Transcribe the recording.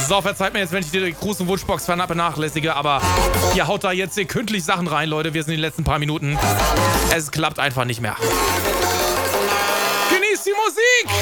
So, verzeiht mir jetzt, wenn ich die Gruß- und Wunschbox vernachlässige, aber ihr haut da jetzt kündlich Sachen rein, Leute. Wir sind in den letzten paar Minuten. Es klappt einfach nicht mehr. Genießt die Musik!